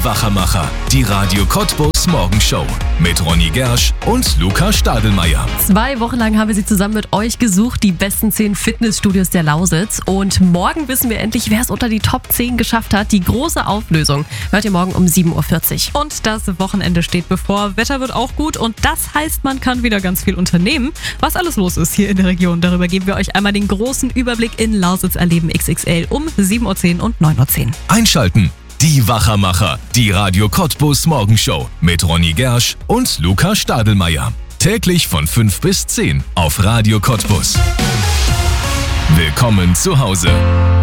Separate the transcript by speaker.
Speaker 1: Wachermacher, die Radio Cottbus Morgenshow mit Ronny Gersch und Luca Stadelmeier.
Speaker 2: 2 Wochen lang haben wir sie zusammen mit euch gesucht, die besten 10 Fitnessstudios der Lausitz. Und morgen wissen wir endlich, wer es unter die Top 10 geschafft hat. Die große Auflösung hört ihr morgen um 7.40 Uhr.
Speaker 3: Und das Wochenende steht bevor. Wetter wird auch gut und das heißt, man kann wieder ganz viel unternehmen. Was alles los ist hier in der Region, darüber geben wir euch einmal den großen Überblick in Lausitz erleben XXL um 7.10 Uhr und 9.10 Uhr.
Speaker 1: Einschalten! Die Wachermacher, die Radio Cottbus Morgenshow mit Ronny Gersch und Luca Stadelmeier. Täglich von 5 bis 10 auf Radio Cottbus. Willkommen zu Hause.